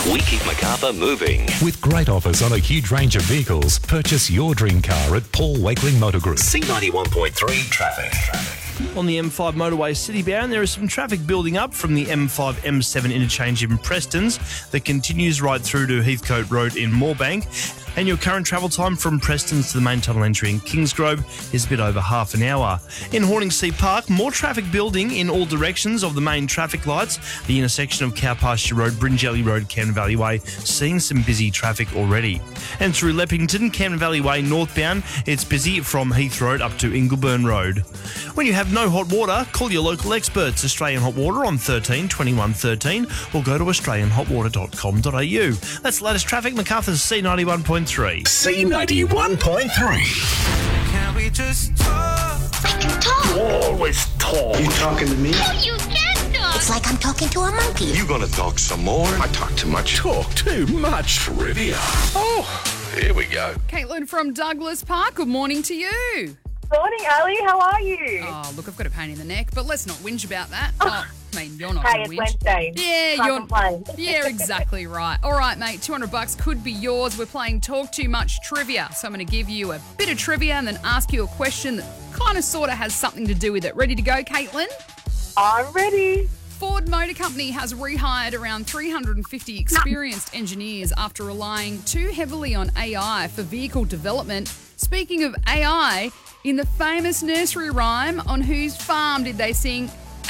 We keep Macarthur moving. With great offers on a huge range of vehicles, purchase your dream car at Paul Wakeling Motor Group. C91.3 traffic. On the M5 motorway citybound, there is some traffic building up from the M5-M7 interchange in Prestons that continues right through to Heathcote Road in Moorebank. And your current travel time from Prestons to the main tunnel entry in Kingsgrove is a bit over half an hour. In Horningsea Park, more traffic building in all directions of the main traffic lights. The intersection of Cowpasture Road, Bringelly Road, Camden Valley Way, seeing some busy traffic already. And through Leppington, Camden Valley Way northbound, it's busy from Heath Road up to Ingleburn Road. When you have no hot water, call your local experts, Australian Hot Water on 13 21 13 or go to australianhotwater.com.au. That's the latest traffic, Macarthur's C91.3. C91.3. Can we just talk? I can talk. Always talk. You talking to me? You can talk. It's like I'm talking to a monkey. You gonna talk some more? I talk too much. Talk too much. Trivia. Oh, here we go. Caitlin from Douglas Park, good morning to you. Morning, Ali. How are you? Oh, look, I've got a pain in the neck, but let's not whinge about that. Oh, I mean, you're not Hey, going to it's whinge. Wednesday. Yeah, Can't you're. complain. Yeah, exactly right. All right, mate, $200 could be yours. We're playing Talk Too Much Trivia. So I'm going to give you a bit of trivia and then ask you a question that kind of sort of has something to do with it. Ready to go, Caitlin? I'm ready. Ford Motor Company has rehired around 350 experienced engineers after relying too heavily on AI for vehicle development. Speaking of AI, in the famous nursery rhyme, on whose farm did they sing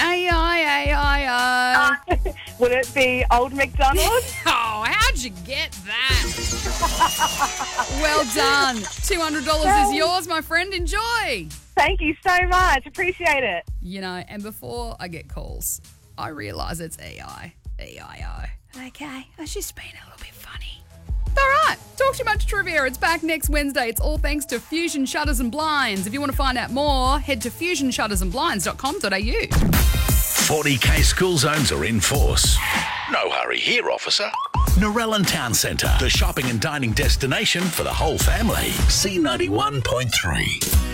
AI? Would it be Old MacDonald? Oh, how'd you get that? Well done. $200 is yours, my friend. Enjoy. Thank you so much. Appreciate it. You know, and before I get calls, I realise it's AI. EIO. Okay, I was just being a little bit funny. All right, Talk Too Much Trivia. It's back next Wednesday. It's all thanks to Fusion Shutters and Blinds. If you want to find out more, head to fusionshuttersandblinds.com.au. 40k school zones are in force. No hurry here, officer. Narellan Town Centre, the shopping and dining destination for the whole family. C91.3.